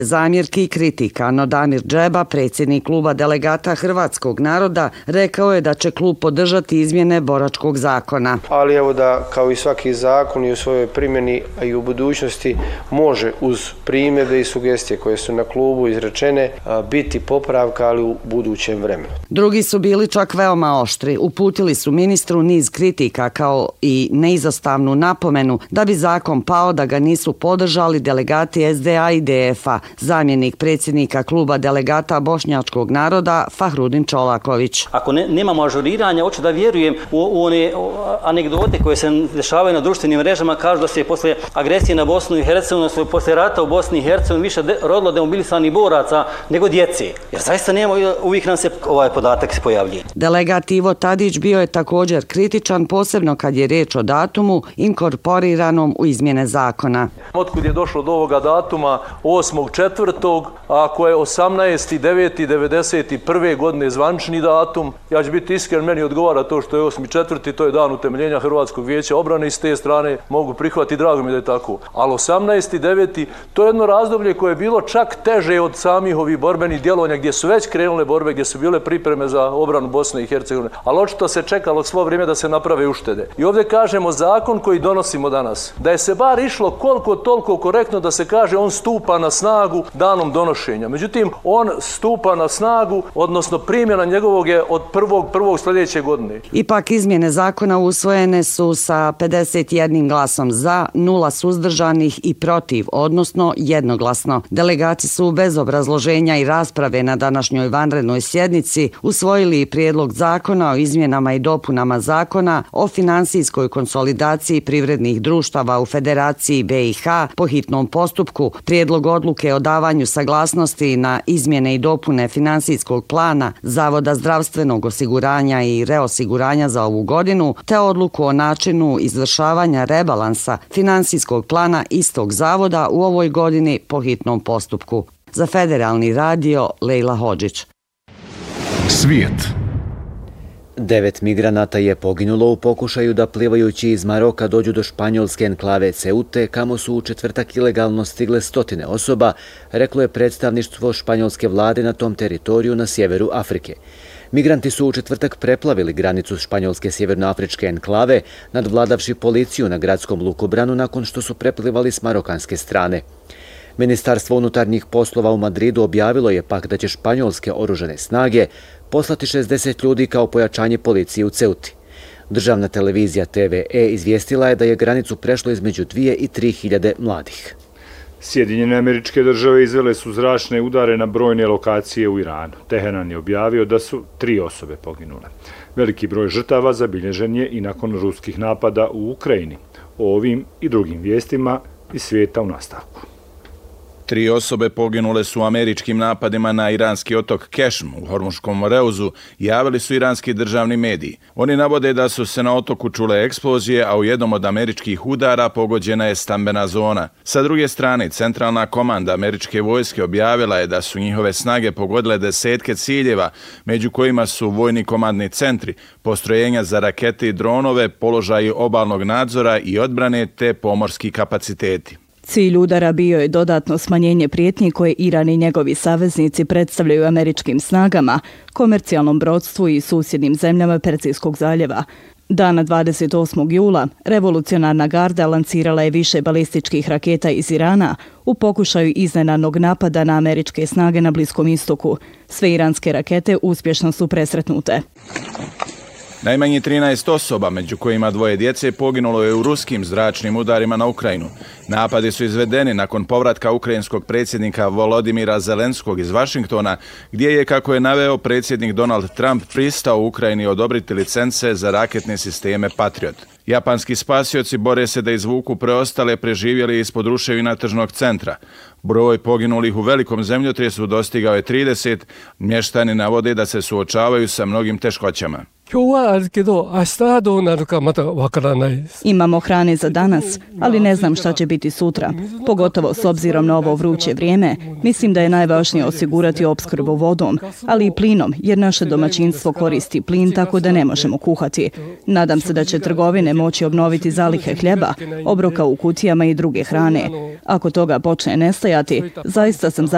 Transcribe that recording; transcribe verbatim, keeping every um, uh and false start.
Zamjerki i kritika, no Damir Džeba, predsjednik kluba delegata Hrvatskog naroda, rekao je da će klub podržati izmjene boračkog zakona. Ali evo da kao i svaki zakon i u svojoj primjeni, a i u budućnosti može uz primjedbe i sugestije koje su na klubu izrečene biti popravka, ali u budućem vremenu. Drugi su bili čak veoma oštri. Uputili su ministru niz kritika kao i neizostavnu napomenu da bi zakon pao da ga nisu podržali delegati S D A i D F A. Zamjenik predsjednika kluba delegata Bošnjačkog naroda Fahrudin Čolaković. Ako ne, nemamo ažuriranja, hoću da vjerujem u, u one anegdote koje se dešavaju na društvenim mrežama, kažu da se posle agresije na Bosnu i Hercegovinu, posle rata u Bosni i Hercegovini više de, rodilo demobilisanih boraca nego djece. Jer zaista nemamo, uvijek nam se ovaj podatak se pojavljuje. Delegat Ivo Tadić bio je također kritičan, posebno kad je riječ o datumu inkorporiranom u izmjene zakona. Otkud je došlo do ovoga datuma osmog četvrtog ako je osamnaesti deveti devedeset prve godine zvanični datum, ja ću biti iskren, meni odgovara to što je osmi četvrti, to je dan utemeljenja Hrvatskog vijeća obrane i s te strane mogu prihvatiti, drago mi da je tako. Ali osamnaesti deveti to je jedno razdoblje koje je bilo čak teže od samih ovih borbenih djelovanja gdje su već krenule borbe, gdje su bile pripreme za obranu Bosne i Hercegovine. Ali očito se čekalo svo vrijeme da se naprave uštede. I ovdje kažemo zakon koji donosimo danas, da je se bar išlo koliko toliko korektno da se kaže on stupa na snagu danom donošenja. Međutim, on stupa na snagu, odnosno primjena njegovog je od prvog prvog sljedeće godine. Ipak izmjene zakona usvojene su sa pedeset jednim glasom za, nula suzdržanih i protiv, odnosno jednoglasno. Delegati su bez obrazloženja i rasprave na današnjoj vanrednoj sjednici usvojili prijedlog zakona o izmjenama i dopunama zakona o finansijskoj konsolidaciji privrednih društava u Federaciji B i H po hitnom postupku, prijedlog odluke o davanju saglasnosti na izmjene i dopune finansijskog plana Zavoda zdravstvenog osiguranja i reosiguranja za ovu godinu, te odluku o načinu izvršavanja rebalansa finansijskog plana istog zavoda u ovoj godini po hitnom postupku. Za Federalni radio, Lejla Hodžić. Svijet. Devet migranata je poginulo u pokušaju da plivajući iz Maroka dođu do španjolske enklave Ceute, kamo su u četvrtak ilegalno stigle stotine osoba, reklo je predstavništvo španjolske vlade na tom teritoriju na sjeveru Afrike. Migranti su u četvrtak preplavili granicu španjolske sjevernoafričke enklave, nadvladavši policiju na gradskom lukobranu nakon što su preplivali s marokanske strane. Ministarstvo unutarnjih poslova u Madridu objavilo je pak da će španjolske oružane snage poslati šezdeset ljudi kao pojačanje policije u Ceuti. Državna televizija T V E izvijestila je da je granicu prešlo između dvije i tri hiljade mladih. Sjedinjene Američke Države izvele su zračne udare na brojne lokacije u Iranu. Teheran je objavio da su tri osobe poginule. Veliki broj žrtava zabilježen je i nakon ruskih napada u Ukrajini. O ovim i drugim vijestima iz svijeta u nastavku. Tri osobe poginule su u američkim napadima na iranski otok Kešm u Hormuškom Moreuzu, javili su iranski državni mediji. Oni navode da su se na otoku čule eksplozije, a u jednom od američkih udara pogođena je stambena zona. Sa druge strane, centralna komanda američke vojske objavila je da su njihove snage pogodile desetke ciljeva, među kojima su vojni komandni centri, postrojenja za rakete i dronove, položaji obalnog nadzora i odbrane te pomorski kapaciteti. Cilj udara bio je dodatno smanjenje prijetnji koje Iran i njegovi saveznici predstavljaju američkim snagama, komercijalnom brodstvu i susjednim zemljama Perzijskog zaljeva. Dana dvadeset osmog jula revolucionarna garda lancirala je više balističkih raketa iz Irana u pokušaju iznenadnog napada na američke snage na Bliskom istoku. Sve iranske rakete uspješno su presretnute. Najmanje trinaest osoba, među kojima dvoje djece, poginulo je u ruskim zračnim udarima na Ukrajinu. Napadi su izvedeni nakon povratka ukrajinskog predsjednika Volodimira Zelenskog iz Vašingtona, gdje je, kako je naveo predsjednik Donald Trump, pristao Ukrajini odobriti licence za raketne sisteme Patriot. Japanski spasioci bore se da izvuku preostale preživjeli ispod ruševina tržnog centra. Broj poginulih u velikom zemljotresu dostigao je trideset, mještani navode da se suočavaju sa mnogim teškoćama. Imamo hrane za danas, ali ne znam šta će biti sutra. Pogotovo s obzirom na ovo vruće vrijeme, mislim da je najvažnije osigurati opskrbu vodom, ali i plinom, jer naše domaćinstvo koristi plin, tako da ne možemo kuhati. Nadam se da će trgovine moći obnoviti zalihe hljeba, obroka u kutijama i druge hrane. Ako toga počne nestajati, zaista sam